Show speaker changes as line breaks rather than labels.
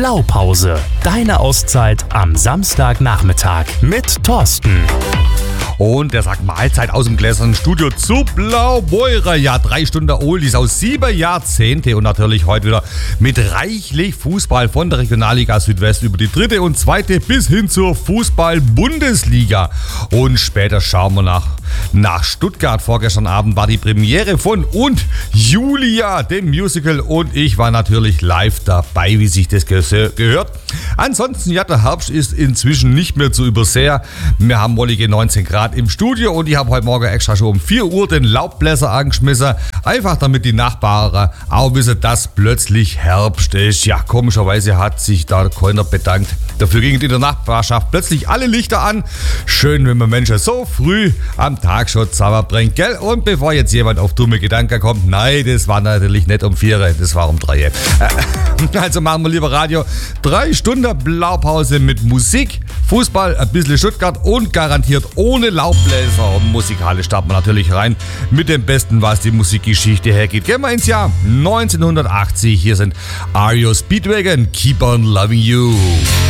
Blaupause, deine Auszeit am Samstagnachmittag mit Thorsten.
Und der sagt Mahlzeit aus dem gläsernen Studio zu Blaubeurer. Ja, 3 Stunden Oldies aus 7 Jahrzehnte und natürlich heute wieder mit reichlich Fußball von der Regionalliga Südwest über die 3. und 2. bis hin zur Fußball-Bundesliga. Und später schauen wir nach Stuttgart. Vorgestern Abend war die Premiere von Und Julia, dem Musical, und ich war natürlich live dabei, wie sich das gehört. Ansonsten, ja, der Herbst ist inzwischen nicht mehr zu übersehen. Wir haben mollige 19 Grad im Studio und ich habe heute Morgen extra schon um 4 Uhr den Laubbläser angeschmissen. Einfach damit die Nachbarn auch wissen, dass plötzlich Herbst ist. Ja, komischerweise hat sich da keiner bedankt. Dafür gingen in der Nachbarschaft plötzlich alle Lichter an. Schön, wenn man Menschen so früh am Tag schon zusammenbringt, gell? Und bevor jetzt jemand auf dumme Gedanken kommt, nein, das war natürlich nicht um 4, das war um 3. Also machen wir lieber Radio. 3 Stunden Blaupause mit Musik, Fußball, ein bisschen Stuttgart und garantiert ohne Laubbläser. Und musikalisch starten wir natürlich rein mit dem Besten, was die Musikgeschichte hergeht. Gehen wir ins Jahr 1980. Hier sind REO Speedwagon, Keep on Loving You.